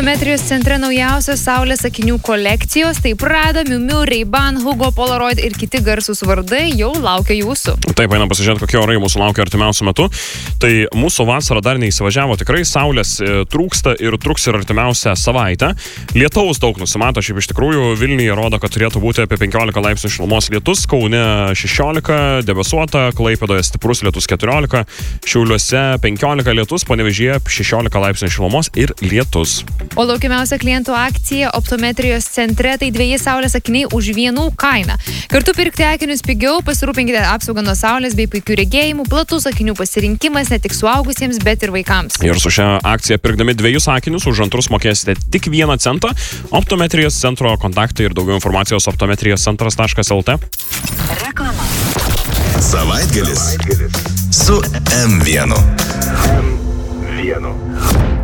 Optometrijos centre naujausios saulės akinių kolekcijos, tai Prada, Miu Miu, Ray-Ban, Hugo, Polaroid ir kiti garsūs vardai jau laukia jūsų. Taip, einam pasižiūrėti, kokie orai mūsų laukia artimiausiu metu. Tai mūsų vasara dar neįsivažiavo, tikrai saulės trūksta ir truks ir artimiausią savaitę. Lietaus daug nusimato, šiaip iš tikrųjų Vilniuje rodo, kad turėtų būti apie 15 laipsnių šilumos lietus, Kaune 16, debesuota, Klaipėdoje stiprus lietus 14, Šiauliuose 15 lietus, Panevėžyje 16 laipsnių šilumos ir lietus. O laukiamiausia klientų akcija Optometrijos centre tai 2 saulės akiniai už 1 kainą. Kartu pirkti akinius pigiau, pasirūpinkite apsaugą nuo saulės bei puikių regėjimų, platus akinių pasirinkimas ne tik suaugusiems, bet ir vaikams. Ir su šia akcija pirkdami 2 akinius už antrus mokėsite tik 1 centą. Optometrijos centro kontaktai ir daugiau informacijos optometrijoscentras.lt. Reklama. Savaitgalis su M1.